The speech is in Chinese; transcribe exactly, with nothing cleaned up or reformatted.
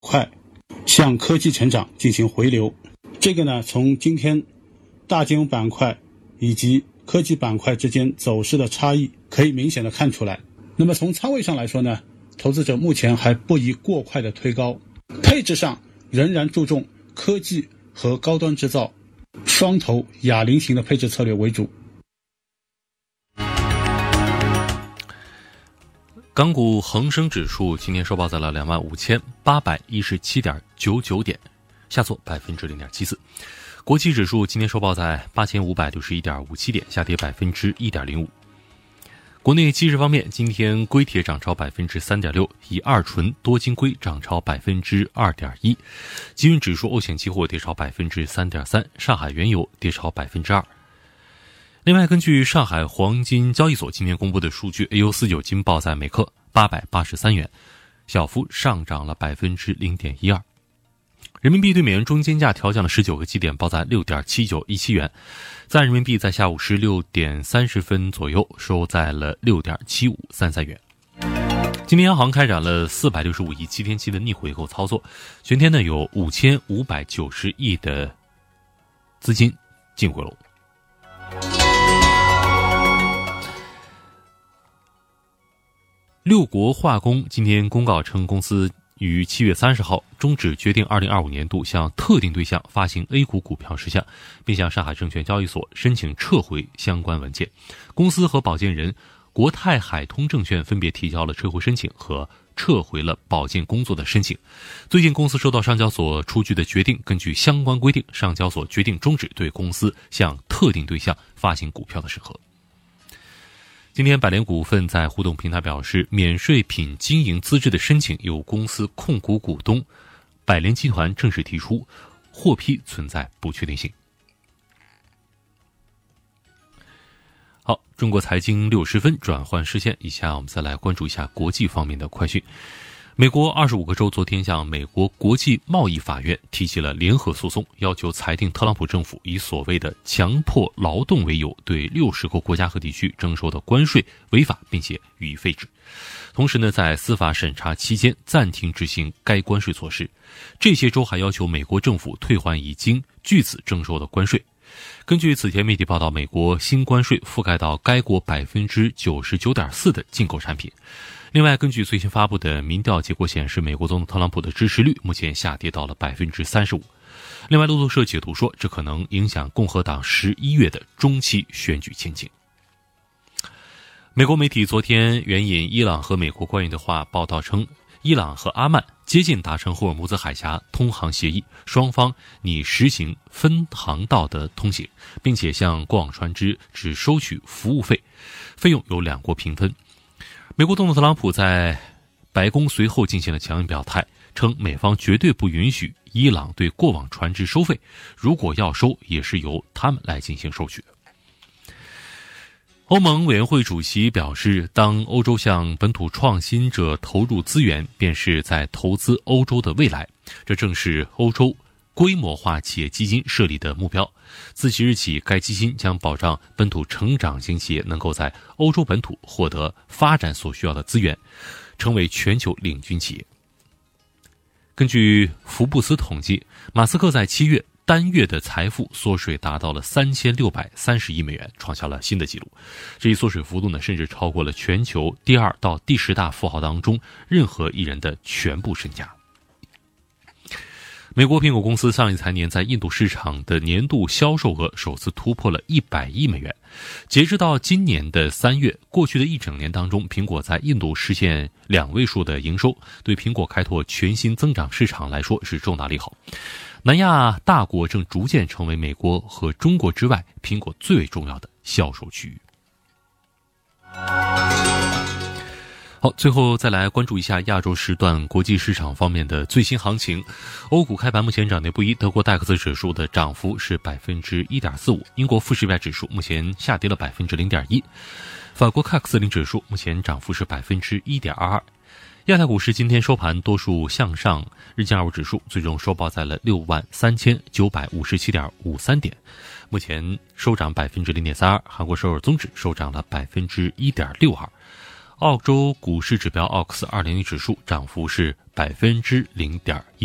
快向科技成长进行回流。这个呢，从今天大金融板块以及科技板块之间走势的差异可以明显的看出来。那么从仓位上来说呢，投资者目前还不宜过快的推高，配置上仍然注重科技和高端制造双头哑铃型的配置策略为主。 港股恒生指数今天收报在了两万五千八百一十七点九九点，下挫百分之零点七四。国际指数今天收报在八千五百六十一点五七点，下跌百分之一点零五。国内期指方面，今天硅铁涨超百分之三点六，以二醇多晶硅涨超百分之二点一，集运指数欧险期货跌超百分之三点三，上海原油跌超百分之二。另外，根据上海黄金交易所今天公布的数据 ，A 幺四九金报在每克八百八十三元，小幅上涨了百分之零点一二。人民币对美元中间价调降了十九个基点，报在六点七九一七元。在人民币在下午十六点三十分左右收在了六点七五三三元。今天央行开展了四百六十五亿七天期的逆回购操作，全天呢有五千五百九十亿的资金进回笼。六国化工今天公告称，公司于七月三十号终止决定二零二五年度向特定对象发行 A 股股票事项，并向上海证券交易所申请撤回相关文件。公司和保荐人国泰海通证券分别提交了撤回申请和撤回了保荐工作的申请。最近公司收到上交所出具的决定，根据相关规定，上交所决定终止对公司向特定对象发行股票的审核。今天百联股份在互动平台表示，免税品经营资质的申请由公司控股股东百联集团正式提出，获批存在不确定性。好，中国财经六十分转换视线，以下我们再来关注一下国际方面的快讯。美国二十五个州昨天向美国国际贸易法院提起了联合诉讼，要求裁定特朗普政府以所谓的强迫劳动为由，对六十个国家和地区征收的关税违法，并且予以废止。同时呢，在司法审查期间暂停执行该关税措施。这些州还要求美国政府退还已经据此征收的关税。根据此前媒体报道，美国新关税覆盖到该国 百分之九十九点四 的进口产品。另外，根据最新发布的民调结果显示，美国总统特朗普的支持率目前下跌到了 百分之三十五。另外，路透社解读说，这可能影响共和党十一月的中期选举前景。美国媒体昨天援引伊朗和美国官员的话报道称，伊朗和阿曼接近达成霍尔木兹海峡通航协议，双方拟实行分航道的通行，并且向过往船只只收取服务费，费用由两国平分。美国总统特朗普在白宫随后进行了强硬表态，称美方绝对不允许伊朗对过往船只收费，如果要收，也是由他们来进行收取的。欧盟委员会主席表示，当欧洲向本土创新者投入资源，便是在投资欧洲的未来，这正是欧洲规模化企业基金设立的目标。自即日起，该基金将保障本土成长型企业能够在欧洲本土获得发展所需要的资源，成为全球领军企业。根据福布斯统计，马斯克在七月单月的财富缩水达到了三千六百三十亿美元，创下了新的纪录。这一缩水幅度呢，甚至超过了全球第二到第十大富豪当中任何一人的全部身价。美国苹果公司上一财年在印度市场的年度销售额首次突破了一百亿美元。截止到今年的三月，过去的一整年当中，苹果在印度实现两位数的营收，对苹果开拓全新增长市场来说是重大利好。南亚大国正逐渐成为美国和中国之外苹果最为重要的销售区域。好，最后再来关注一下亚洲时段国际市场方面的最新行情。欧股开盘目前涨跌不一，德国戴克斯指数的涨幅是 百分之一点四五， 英国富时一百指数目前下跌了 百分之零点一， 法国 C A C 四零指数目前涨幅是 百分之一点二二。亚太股市今天收盘多数向上，日经二五指数最终收报在了六万三千九百五十七点五三点，目前收涨 百分之零点三二， 韩国首尔综指收涨了 百分之一点六二。 澳洲股市指标奥克斯二零零指数涨幅是百分之零点一。